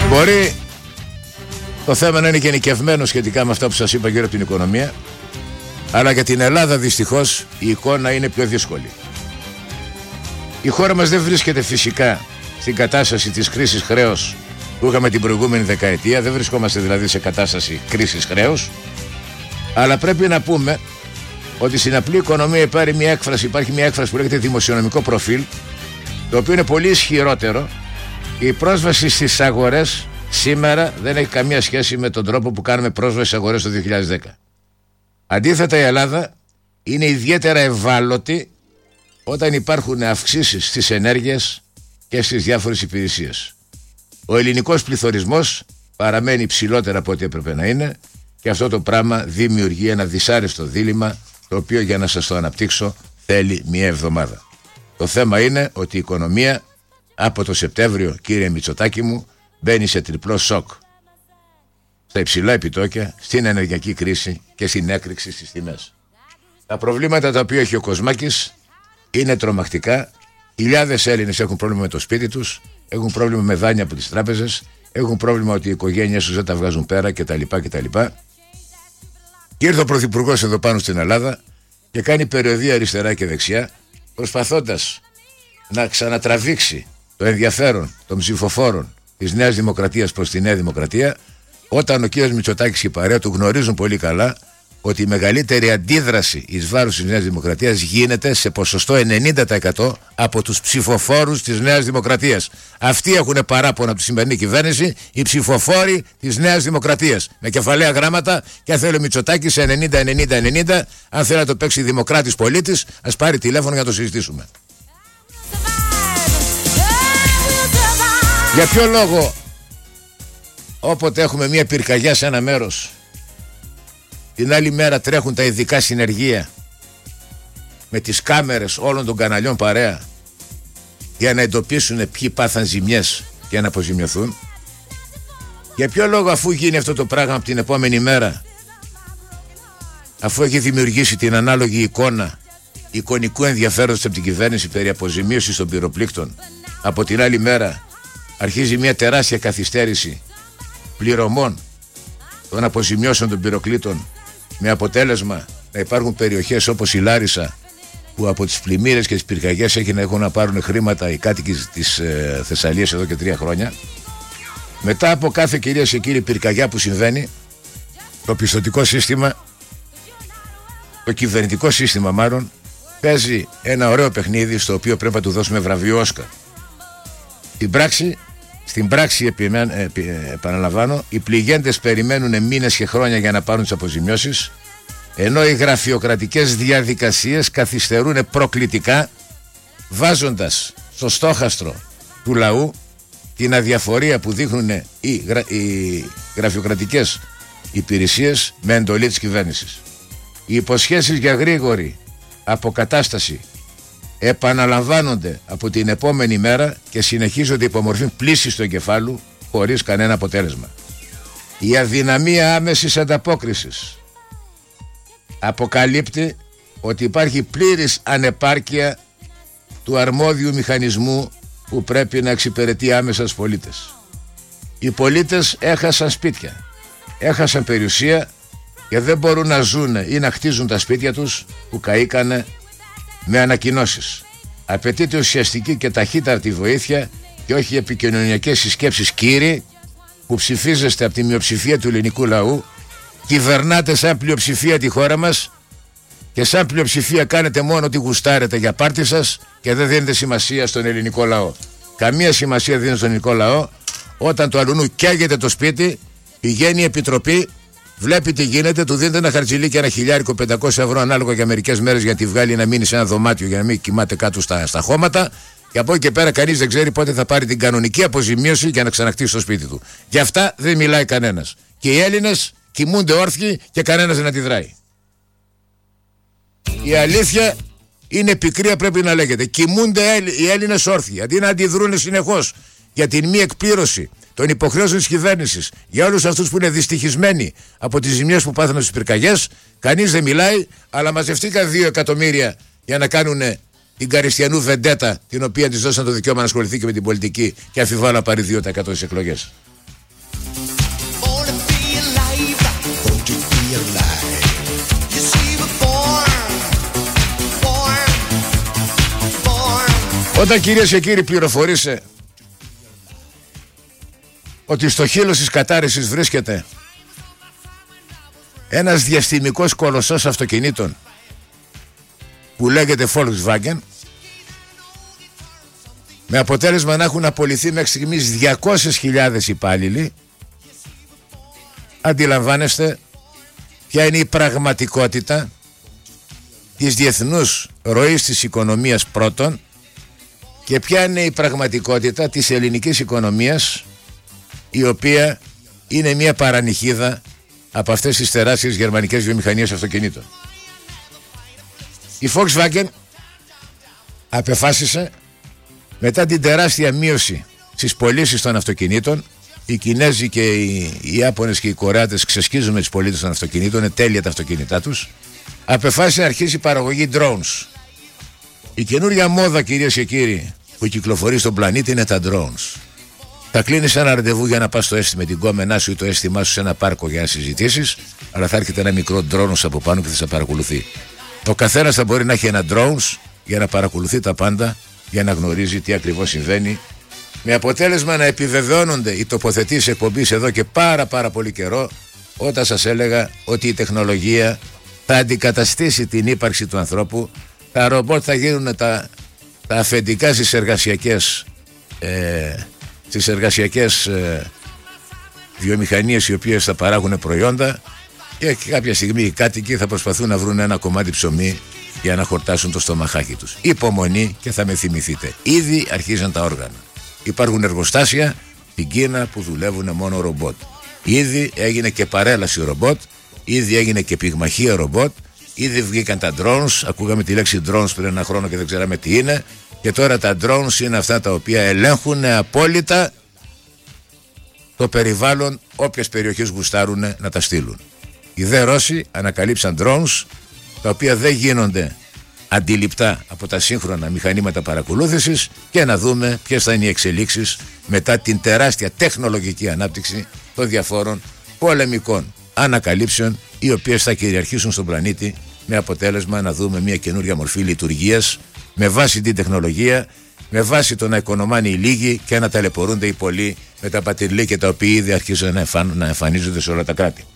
Μπορεί το θέμα να είναι γενικευμένο σχετικά με αυτά που σας είπα γύρω από την οικονομία, αλλά για την Ελλάδα δυστυχώς η εικόνα είναι πιο δύσκολη. Η χώρα μας δεν βρίσκεται φυσικά στην κατάσταση της κρίσης χρέους που είχαμε την προηγούμενη δεκαετία, δεν βρισκόμαστε δηλαδή σε κατάσταση κρίσης χρέους, αλλά πρέπει να πούμε ότι στην απλή οικονομία υπάρχει μια έκφραση που λέγεται δημοσιονομικό προφίλ, το οποίο είναι πολύ ισχυρότερο. Η πρόσβαση στις αγορές σήμερα δεν έχει καμία σχέση με τον τρόπο που κάνουμε πρόσβαση στις αγορές το 2010. Αντίθετα, η Ελλάδα είναι ιδιαίτερα ευάλωτη όταν υπάρχουν αυξήσεις στις ενέργειες και στις διάφορες υπηρεσίες. Ο ελληνικός πληθωρισμός παραμένει υψηλότερα από ό,τι έπρεπε να είναι και αυτό το πράγμα δημιουργεί ένα δυσάρεστο δίλημμα, το οποίο, για να σας το αναπτύξω, θέλει μια εβδομάδα. Το θέμα είναι ότι η οικονομία από το Σεπτέμβριο, κύριε Μητσοτάκη μου, μπαίνει σε τριπλό σοκ. Στα υψηλά επιτόκια, στην ενεργειακή κρίση και στην έκρηξη στις τιμές. Τα προβλήματα τα οποία έχει ο Κοσμάκης είναι τρομακτικά. Χιλιάδες Έλληνες έχουν πρόβλημα με το σπίτι τους, έχουν πρόβλημα με δάνεια από τις τράπεζες, έχουν πρόβλημα ότι οι οικογένειες τους δεν τα βγάζουν πέρα κτλ. Και ήρθε ο Πρωθυπουργός εδώ πάνω στην Ελλάδα και κάνει περιοδεία αριστερά και δεξιά, προσπαθώντας να ξανατραβήξει το ενδιαφέρον των ψηφοφόρων της Νέας Δημοκρατίας προς τη Νέα Δημοκρατία, όταν ο κύριος Μητσοτάκης και η παρέα του γνωρίζουν πολύ καλά ότι η μεγαλύτερη αντίδραση εις βάρος της Νέας Δημοκρατίας γίνεται σε ποσοστό 90% από τους ψηφοφόρους της Νέας Δημοκρατίας. Αυτοί έχουν παράπονα από τη σημερινή κυβέρνηση, οι ψηφοφόροι της Νέας Δημοκρατίας. Με κεφαλαία γράμματα, και αν θέλει ο Μητσοτάκης σε 90-90-90, αν θέλει να το παίξει δημοκράτης πολίτης, ας πάρει τηλέφωνο για να το συζητήσουμε. Για ποιο λόγο, όποτε έχουμε μια πυρκαγιά σε ένα μέρος, την άλλη μέρα τρέχουν τα ειδικά συνεργεία με τις κάμερες όλων των καναλιών παρέα για να εντοπίσουν ποιοι πάθαν ζημιές και να αποζημιωθούν? Για ποιο λόγο, αφού γίνει αυτό το πράγμα από την επόμενη μέρα, αφού έχει δημιουργήσει την ανάλογη εικόνα εικονικού ενδιαφέροντος από την κυβέρνηση περί αποζημίωσης των πυροπλήκτων, από την άλλη μέρα αρχίζει μια τεράστια καθυστέρηση πληρωμών των αποζημιώσεων των πυροκλήτων, με αποτέλεσμα να υπάρχουν περιοχές όπως η Λάρισα, που από τις πλημμύρες και τις πυρκαγιές έχουν να πάρουν χρήματα οι κάτοικοι της Θεσσαλίας εδώ και 3 χρόνια. Μετά από κάθε, κυρίες και κύριοι, πυρκαγιά που συμβαίνει, το πιστωτικό σύστημα, το κυβερνητικό σύστημα μάλλον, παίζει ένα ωραίο παιχνίδι στο οποίο πρέπει να του δώσουμε βραβείο Όσκαρ. Στην πράξη, επαναλαμβάνω, οι πληγέντες περιμένουν μήνες και χρόνια για να πάρουν τις αποζημιώσεις, ενώ οι γραφειοκρατικές διαδικασίες καθυστερούν προκλητικά, βάζοντας στο στόχαστρο του λαού την αδιαφορία που δείχνουν οι γραφειοκρατικές υπηρεσίες με εντολή της κυβέρνησης. Οι υποσχέσεις για γρήγορη αποκατάσταση επαναλαμβάνονται από την επόμενη μέρα και συνεχίζονται υπό μορφή πλύσης του εγκεφάλου χωρίς κανένα αποτέλεσμα. Η αδυναμία άμεσης ανταπόκρισης αποκαλύπτει ότι υπάρχει πλήρης ανεπάρκεια του αρμόδιου μηχανισμού που πρέπει να εξυπηρετεί άμεσα τους πολίτες. Οι πολίτες έχασαν σπίτια, έχασαν περιουσία και δεν μπορούν να ζουν ή να χτίζουν τα σπίτια τους που καήκανε με ανακοινώσεις. Απαιτείται ουσιαστική και ταχύτατη βοήθεια και όχι επικοινωνιακές συσκέψεις, κύριοι, που ψηφίζεστε από τη μειοψηφία του ελληνικού λαού, κυβερνάτε σαν πλειοψηφία τη χώρα μας και σαν πλειοψηφία κάνετε μόνο ό,τι γουστάρετε για πάρτι σας και δεν δίνετε σημασία στον ελληνικό λαό. Καμία σημασία δίνετε στον ελληνικό λαό όταν το αλουνού καίγεται το σπίτι, πηγαίνει η επιτροπή, βλέπει τι γίνεται, του δίνεται ένα χαρτζηλίκι, ένα 1.500 ανάλογα για μερικές μέρες για να τη βγάλει, να μείνει σε ένα δωμάτιο για να μην κοιμάται κάτω στα χώματα, και από εκεί και πέρα κανείς δεν ξέρει πότε θα πάρει την κανονική αποζημίωση για να ξαναχτίσει το σπίτι του. Γι' αυτά δεν μιλάει κανένας. Και οι Έλληνες κοιμούνται όρθιοι και κανένας δεν αντιδράει. Η αλήθεια είναι πικρία, πρέπει να λέγεται. Κοιμούνται οι Έλληνες όρθιοι, αντί να αντιδρούν συνεχώς για την μη εκπλήρωση των υποχρεώσεων της κυβέρνησης για όλους αυτούς που είναι δυστυχισμένοι από τις ζημιές που πάθανε στις πυρκαγιές. Κανείς δεν μιλάει, αλλά μαζευτήκαν 2 εκατομμύρια για να κάνουν την Καριστιανού βεντέτα, την οποία της δώσαν το δικαίωμα να ασχοληθεί και με την πολιτική και αφιβάλλω να πάρει 2% στις εκλογές. Όταν, κυρίες και κύριοι, πληροφορήσε ότι στο χείλος της κατάρρευσης βρίσκεται ένας διαστημικός κολοσσός αυτοκινήτων που λέγεται Volkswagen, με αποτέλεσμα να έχουν απολυθεί μέχρι στιγμής 200.000 υπάλληλοι, αντιλαμβάνεστε ποια είναι η πραγματικότητα της διεθνούς ροής της οικονομίας πρώτον και ποια είναι η πραγματικότητα της ελληνικής οικονομίας, η οποία είναι μια παρανυχίδα από αυτές τις τεράστιες γερμανικές βιομηχανίες αυτοκινήτων. Η Volkswagen απεφάσισε, μετά την τεράστια μείωση στις πωλήσεις των αυτοκινήτων, οι Κινέζοι και οι Ιάπωνες και οι Κορεάτες ξεσκίζουν με τις πωλήσεις των αυτοκινήτων, είναι τέλεια τα αυτοκίνητά τους, απεφάσισε να αρχίσει η παραγωγή drones. Η καινούρια μόδα, κυρίες και κύριοι, που κυκλοφορεί στον πλανήτη είναι τα drones. Θα κλείνεις ένα ραντεβού για να πας στο με την κόμενά σου ή το αίσθημά σου σε ένα πάρκο για να συζητήσεις, αλλά θα έρχεται ένα μικρό drone από πάνω και θα σε παρακολουθεί. Ο καθένας θα μπορεί να έχει ένα drones για να παρακολουθεί τα πάντα, για να γνωρίζει τι ακριβώς συμβαίνει, με αποτέλεσμα να επιβεβαιώνονται οι τοποθετήσεις εκπομπής εδώ και πάρα πολύ καιρό, όταν σας έλεγα ότι η τεχνολογία θα αντικαταστήσει την ύπαρξη του ανθρώπου, τα ρομπότ θα γίνουν τα αφεντικά στις εργασιακές βιομηχανίες οι οποίες θα παράγουν προϊόντα, και κάποια στιγμή οι κάτοικοι θα προσπαθούν να βρουν ένα κομμάτι ψωμί για να χορτάσουν το στομαχάκι τους. Υπομονή και θα με θυμηθείτε. Ήδη αρχίζουν τα όργανα. Υπάρχουν εργοστάσια στην Κίνα που δουλεύουν μόνο ρομπότ. Ήδη έγινε και παρέλαση ρομπότ, ήδη έγινε και πυγμαχία ρομπότ, ήδη βγήκαν τα drones. Ακούγαμε τη λέξη drones πριν ένα χρόνο και δεν ξέραμε τι είναι. Και τώρα τα drones είναι αυτά τα οποία ελέγχουν απόλυτα το περιβάλλον, όποιες περιοχές γουστάρουν να τα στείλουν. Οι δε Ρώσοι ανακαλύψαν drones, τα οποία δεν γίνονται αντιληπτά από τα σύγχρονα μηχανήματα παρακολούθησης, και να δούμε ποιες θα είναι οι εξελίξεις μετά την τεράστια τεχνολογική ανάπτυξη των διαφόρων πολεμικών ανακαλύψεων, οι οποίες θα κυριαρχήσουν στον πλανήτη, με αποτέλεσμα να δούμε μια καινούρια μορφή λειτουργίας με βάση την τεχνολογία, με βάση το να οικονομάνε οι λίγοι και να ταλαιπωρούνται οι πολλοί με τα πατηρλίκια τα οποία ήδη αρχίζουν να εμφανίζονται σε όλα τα κράτη.